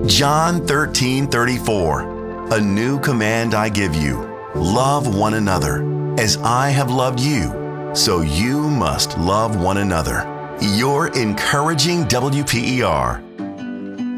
John 13:34. A new command I give you. Love one another. As I have loved you, so you must love one another. Your encouraging WPER.